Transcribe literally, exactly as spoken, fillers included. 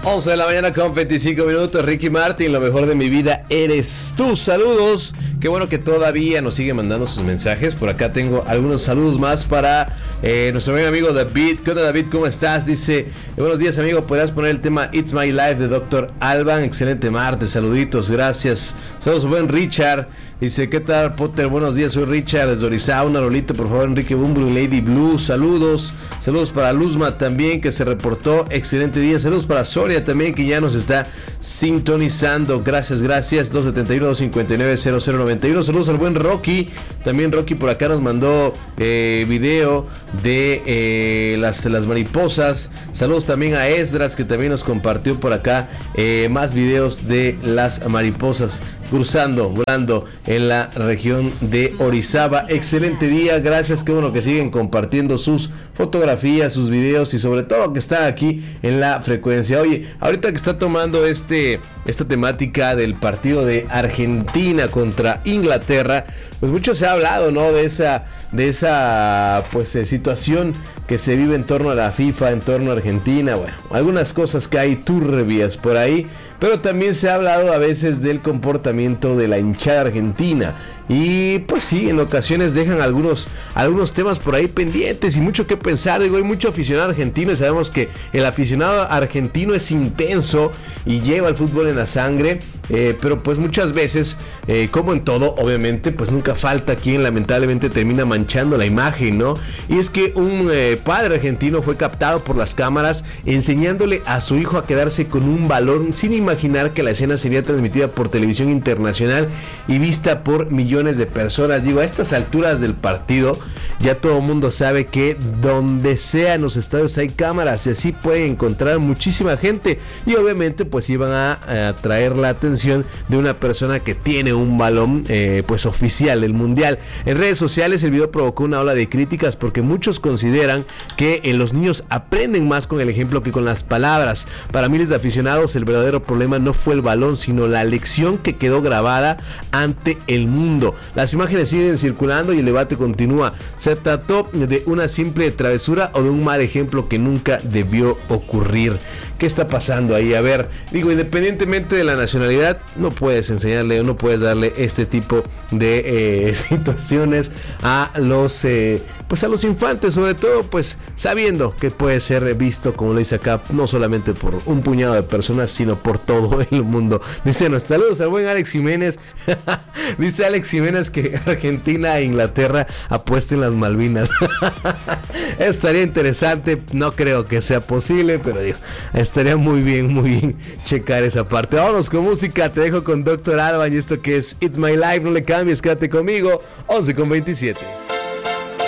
once de la mañana con veinticinco minutos. Ricky Martin, lo mejor de mi vida eres tú. Saludos. Qué bueno que todavía nos sigue mandando sus mensajes. Por acá tengo algunos saludos más para eh, nuestro buen amigo David. ¿Qué onda, David? ¿Cómo estás? Dice, buenos días, amigo. ¿Podrías poner el tema It's My Life de doctor Alban? Excelente martes. Saluditos. Gracias. Saludos, buen Richard. Dice, ¿qué tal, Potter? Buenos días, soy Richard desde Orizaba. Una rolita, por favor, Enrique Bumbro y Lady Blue. Saludos. Saludos para Luzma también, que se reportó. Excelente día. Saludos para Soria también, que ya nos está sintonizando. Gracias, gracias. dos siete uno, dos cinco nueve, cero cero nueve uno. Saludos al buen Rocky. También Rocky por acá nos mandó eh, video de eh, las, las mariposas. Saludos también a Esdras, que también nos compartió por acá eh, más videos de las mariposas cruzando, volando en la región de Orizaba. Excelente día, gracias, qué bueno que siguen compartiendo sus fotografías, sus videos y sobre todo que está aquí en la frecuencia. Oye, ahorita que está tomando este esta temática del partido de Argentina contra Inglaterra, pues mucho se ha hablado, ¿no? De esa de esa pues eh, situación que se vive en torno a la FIFA, en torno a Argentina. Bueno, algunas cosas que hay turbias por ahí, pero también se ha hablado a veces del comportamiento de la hinchada argentina. Y pues sí, en ocasiones dejan algunos, algunos temas por ahí pendientes y mucho que pensar. Digo, hay mucho aficionado argentino y sabemos que el aficionado argentino es intenso y lleva el fútbol en la sangre, eh, pero pues muchas veces, eh, como en todo, obviamente, pues nunca falta quien lamentablemente termina manchando la imagen, ¿no? Y es que un eh, padre argentino fue captado por las cámaras enseñándole a su hijo a quedarse con un balón sin imaginar que la escena sería transmitida por televisión internacional y vista por millones de personas. Digo, a estas alturas del partido ya todo el mundo sabe que donde sea en los estadios hay cámaras y así puede encontrar muchísima gente y obviamente pues iban a, a atraer la atención de una persona que tiene un balón eh, pues oficial del mundial. En redes sociales el video provocó una ola de críticas porque muchos consideran que eh, los niños aprenden más con el ejemplo que con las palabras. Para miles de aficionados el verdadero problema no fue el balón sino la lección que quedó grabada ante el mundo. Las imágenes siguen circulando y el debate continúa. ¿Se trató de una simple travesura o de un mal ejemplo que nunca debió ocurrir? ¿Qué está pasando ahí? A ver, digo, independientemente de la nacionalidad, no puedes enseñarle o no puedes darle este tipo de eh, situaciones a los eh, pues a los infantes, sobre todo pues sabiendo que puede ser visto, como lo dice acá, no solamente por un puñado de personas, sino por todo el mundo. Dice, nos saludos al buen Alex Jiménez. Dice Alex Jiménez que Argentina e Inglaterra apuesten las Malvinas. Estaría interesante, no creo que sea posible, pero digo, estaría muy bien, muy bien checar esa parte. Vámonos con música, te dejo con doctor Alban y esto que es It's My Life, no le cambies, quédate conmigo, once con veintisiete.